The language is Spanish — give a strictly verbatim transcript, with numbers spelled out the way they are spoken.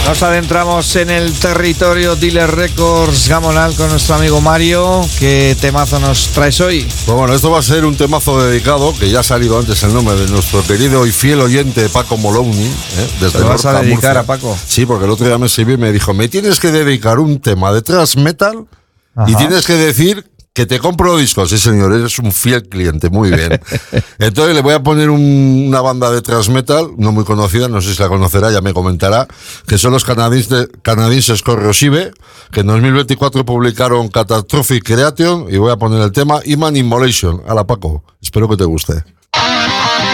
Nos adentramos en el territorio Dealer Records Gamonal con nuestro amigo Mario. ¿Qué temazo nos traes hoy? Pues bueno, esto va a ser un temazo dedicado, que ya ha salido antes el nombre de nuestro querido y fiel oyente Paco Moloney, ¿eh? Desde ¿Te vas Lorca, a dedicar Murcia. a Paco? Sí, porque el otro día me escribió y me dijo, me tienes que dedicar un tema de thrash metal. Ajá. Y tienes que decir que te compro discos. Sí, señor, eres un fiel cliente, muy bien. Entonces le voy a poner un, una banda de thrash metal, no muy conocida, no sé si la conocerá, ya me comentará, que son los canadienses, canadienses Corrosive, que en dos mil veinticuatro publicaron Catastrophic Creation, y voy a poner el tema Human Immolation. Hala, Paco, espero que te guste.